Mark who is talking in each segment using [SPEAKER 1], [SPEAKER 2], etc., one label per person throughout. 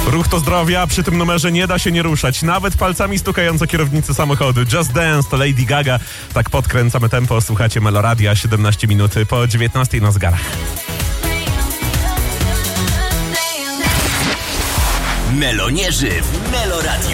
[SPEAKER 1] Ruch to zdrowie, a przy tym numerze nie da się nie ruszać. Nawet palcami stukając o kierownicy samochodu. Just Dance to Lady Gaga. Tak podkręcamy tempo. Słuchacie Meloradia, 17 minut po 19 na zegarach.
[SPEAKER 2] Melonierzy w Meloradiu.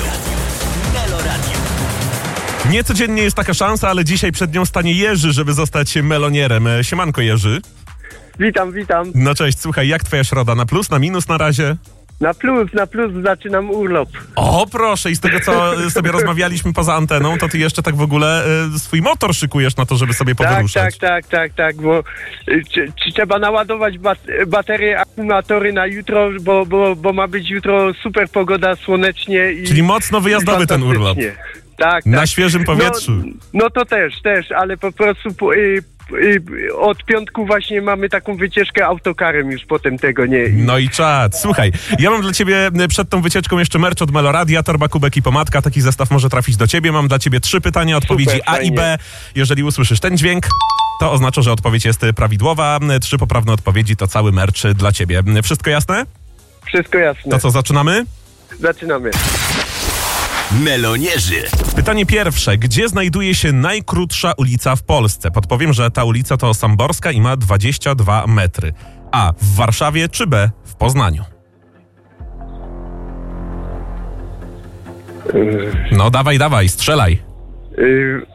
[SPEAKER 1] Niecodziennie jest taka szansa, ale dzisiaj przed nią stanie Jerzy, żeby zostać melonierem. Siemanko, Jerzy.
[SPEAKER 3] Witam.
[SPEAKER 1] No cześć, słuchaj, jak twoja środa? Na plus, na minus na razie?
[SPEAKER 3] Na plus zaczynam urlop.
[SPEAKER 1] O, proszę, i z tego, co sobie rozmawialiśmy poza anteną, to ty jeszcze tak w ogóle swój motor szykujesz na to, żeby sobie powyruszać.
[SPEAKER 3] Tak, bo trzeba naładować baterie, akumulatory na jutro, bo ma być jutro super pogoda, słonecznie i
[SPEAKER 1] Czyli mocno wyjazdowy ten urlop.
[SPEAKER 3] Tak.
[SPEAKER 1] Na świeżym powietrzu.
[SPEAKER 3] No to też, ale po prostu od piątku właśnie mamy taką wycieczkę autokarem, już potem tego nie.
[SPEAKER 1] No i czad. Słuchaj, ja mam dla ciebie przed tą wycieczką jeszcze merch od Meloradia, torba, kubek i pomadka. Taki zestaw może trafić do ciebie. Mam dla ciebie 3 pytania, odpowiedzi
[SPEAKER 3] Super,
[SPEAKER 1] A i B. Jeżeli usłyszysz ten dźwięk, to oznacza, że odpowiedź jest prawidłowa. 3 poprawne odpowiedzi to cały merch dla ciebie. Wszystko jasne?
[SPEAKER 3] Wszystko jasne.
[SPEAKER 1] To co, zaczynamy?
[SPEAKER 3] Zaczynamy.
[SPEAKER 2] Melonierzy.
[SPEAKER 1] Pytanie pierwsze. Gdzie znajduje się najkrótsza ulica w Polsce? Podpowiem, że ta ulica to Samborska i ma 22 metry. A. W Warszawie czy B. W Poznaniu? No dawaj, strzelaj.